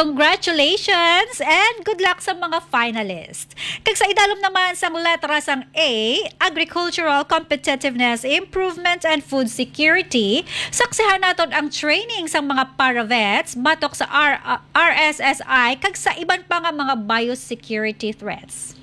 Congratulations and good luck sa mga finalists. Kag sa idalom naman sang letra sang A, Agricultural Competitiveness Improvement and Food Security, saksihan naton ang training sang mga paravets batok sa RSSI kag sa iban pa nga mga biosecurity threats.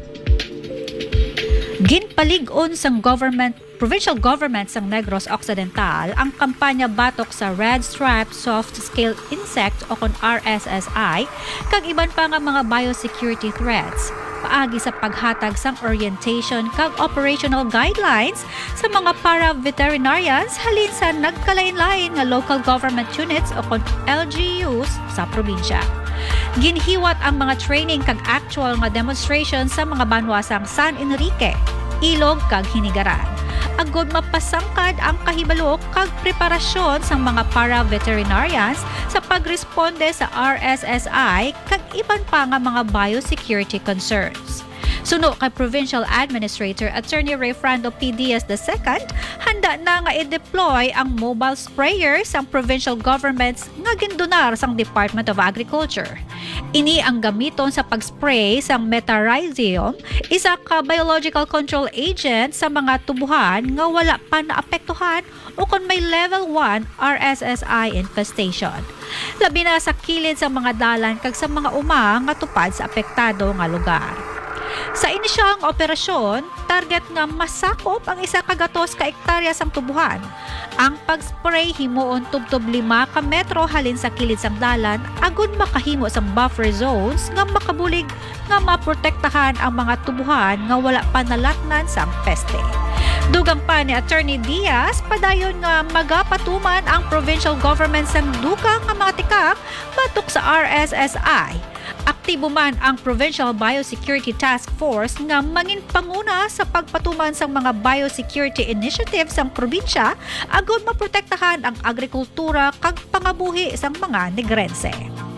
Ginpalig-on sang provincial government sang Negros Occidental ang kampanya batok sa Red Stripe Soft Scale Insect o kon RSSI kag iban pa nga mga biosecurity threats paagi sa paghatag sang orientation kag operational guidelines sa mga para-veterinarians halin sa nagkalain-lain nga local government units o kon LGUs sa probinsya. Ginhiwat ang mga training kag actual nga demonstration sa mga banwasang San Enrique, Ilog kag Hinigaran. Agod mapasangkad ang kahibalo kag preparasyon sa mga para-veterinarians sa pagresponde sa RSSI kag iban pa nga mga biosecurity concerns. Suno kay Provincial Administrator Attorney Ray Frando P. Diaz II, handa na nga i-deploy ang mobile sprayer sang provincial governments nga gindonar sang Department of Agriculture. Ini ang gamiton sa pag-spray sang metarhizium, isa ka biological control agent sa mga tubuhan nga wala pa naapektuhan o kung may level 1 RSSI infestation. Labi na sa kilid sa mga dalan kag sa mga uma nga tupad sa apektado nga lugar. Sa inisyang operasyon, target nga masakop ang 1 kagatos ka ektarya sang tubuhan. Ang pag-spray himuon tubtob 5 ka metro halin sa kilid sang dalan agud makahimo sang buffer zones nga makabulig nga maprotektahan ang mga tubuhan nga wala pa nalatnan sang peste. Dugang pa ni Attorney Diaz, padayon nga magapatuman ang provincial government sang dugang nga mga tikak batok sa RSSI. Aktibo man ang Provincial Biosecurity Task Force nga mangin panguna sa pagpatuman sang mga biosecurity initiatives sang probinsya agud maprotektahan ang agrikultura kag pangabuhi sang mga Negrense.